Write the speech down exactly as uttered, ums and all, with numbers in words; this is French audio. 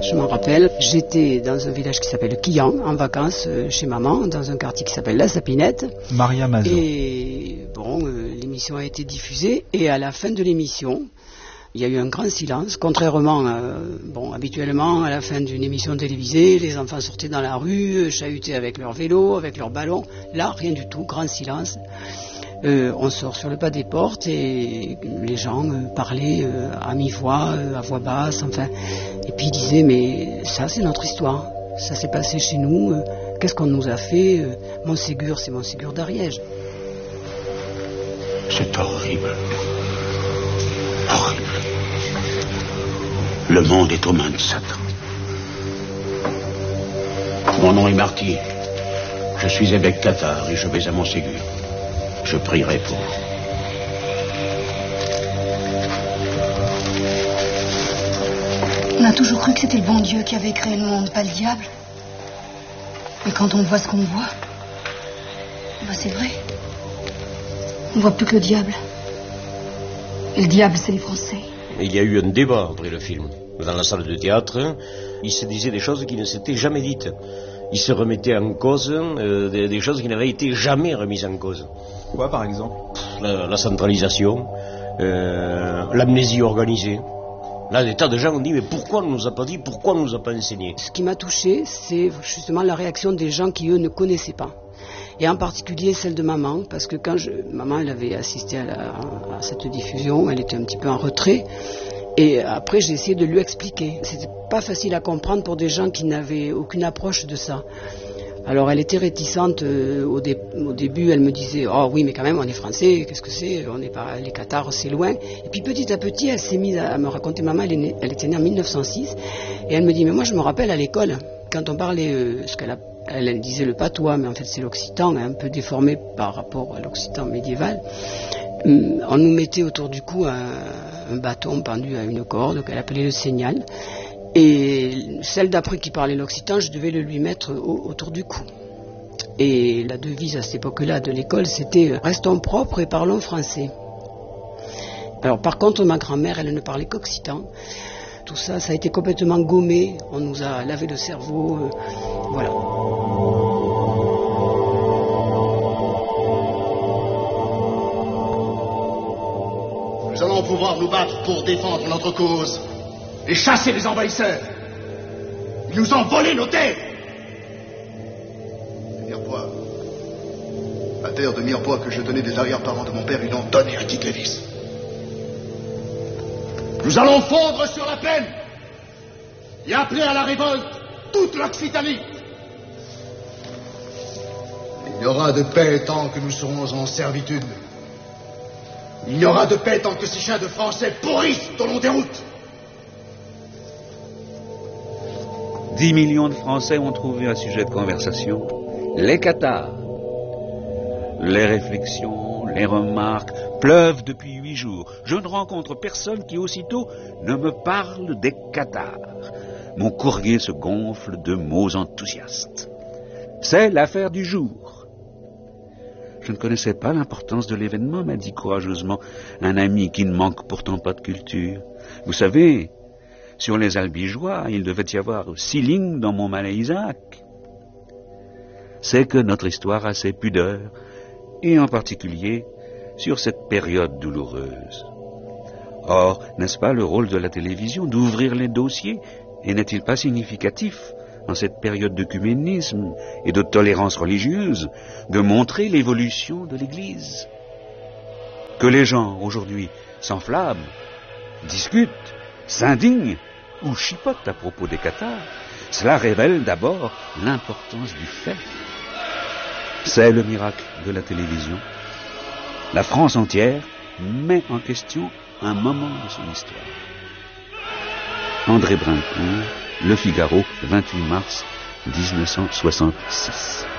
Je m'en rappelle, j'étais dans un village qui s'appelle Quillan, en vacances chez maman, dans un quartier qui s'appelle La Sapinette. Maria Mazot. Et bon, euh, l'émission a été diffusée, et à la fin de l'émission, il y a eu un grand silence, contrairement, euh, bon, habituellement, à la fin d'une émission télévisée, les enfants sortaient dans la rue, chahutaient avec leur vélo, avec leur ballon. Là, rien du tout, grand silence. Euh, on sort sur le pas des portes et les gens euh, parlaient euh, à mi-voix, euh, à voix basse, enfin. Et puis ils disaient, mais ça c'est notre histoire, ça s'est passé chez nous, euh, qu'est-ce qu'on nous a fait, euh, Montségur, c'est Montségur d'Ariège. C'est horrible. Horrible. Le monde est aux mains de Satan. Mon nom est Marty. Je suis évêque cathare et je vais à Montségur. Je prierai pour vous. On a toujours cru que c'était le bon Dieu qui avait créé le monde, pas le diable. Mais quand on voit ce qu'on voit, bah c'est vrai. On voit plus que le diable. Et le diable, c'est les Français. Il y a eu un débat après le film. Dans la salle de théâtre, il se disait des choses qui ne s'étaient jamais dites. Il se remettait en cause euh, des, des choses qui n'avaient été jamais remises en cause. Quoi, par exemple? La, la centralisation, euh, l'amnésie organisée. Là, des tas de gens ont dit, mais pourquoi on ne nous a pas dit, pourquoi on ne nous a pas enseigné? Ce qui m'a touchée, c'est justement la réaction des gens qui, eux, ne connaissaient pas. Et en particulier celle de maman, parce que quand je, maman, elle avait assisté à, la, à cette diffusion, elle était un petit peu en retrait. Et après, j'ai essayé de lui expliquer. C'était pas facile à comprendre pour des gens qui n'avaient aucune approche de ça. Alors, elle était réticente euh, au, dé- au début. Elle me disait, oh oui, mais quand même, on est français. Qu'est-ce que c'est? On n'est pas les Cathares, c'est loin. Et puis petit à petit, elle s'est mise à me raconter. Maman, elle, est née, elle était née en mille neuf cent six, et elle me dit, mais moi, je me rappelle à l'école, quand on parlait, euh, ce qu'elle a, elle, elle disait le patois, mais en fait, c'est l'occitan, un peu déformé par rapport à l'occitan médiéval. Hum, on nous mettait autour du cou un, un bâton pendu à une corde qu'elle appelait le signal. Et celle d'après qui parlait l'occitan, je devais le lui mettre au, autour du cou. Et la devise à cette époque-là de l'école, c'était « Restons propres et parlons français ». Alors par contre, ma grand-mère, elle ne parlait qu'occitan. Tout ça, ça a été complètement gommé. On nous a lavé le cerveau. Euh, voilà. Nous allons pouvoir nous battre pour défendre notre cause et chasser les envahisseurs. Ils nous ont volé nos terres. Mirepoix. La terre de Mirepoix que je donnais des arrière-parents de mon père, ils l'ont donnée à Tite-Lévis. Nous allons fondre sur la plaine et appeler à la révolte toute l'Occitanie. Il y aura de paix tant que nous serons en servitude. Il y aura de paix tant que ces chiens de Français pourrissent au long des routes. Dix millions de Français ont trouvé un sujet de conversation, les Cathares. Les réflexions, les remarques pleuvent depuis huit jours. Je ne rencontre personne qui aussitôt ne me parle des Cathares. Mon courrier se gonfle de mots enthousiastes. C'est l'affaire du jour. Je ne connaissais pas l'importance de l'événement, m'a dit courageusement un ami qui ne manque pourtant pas de culture. Vous savez, sur les Albigeois, il devait y avoir six lignes dans mon Malais-Isaac. C'est que notre histoire a ses pudeurs, et en particulier sur cette période douloureuse. Or, n'est-ce pas le rôle de la télévision d'ouvrir les dossiers, et n'est-il pas significatif, en cette période d'œcuménisme et de tolérance religieuse, de montrer l'évolution de l'Église? Que les gens, aujourd'hui, s'enflamment, discutent, s'indignent ou chipotent à propos des Cathares, cela révèle d'abord l'importance du fait. C'est le miracle de la télévision. La France entière met en question un moment de son histoire. André Brincourt, Le Figaro, vingt-huit mars mille neuf cent soixante-six.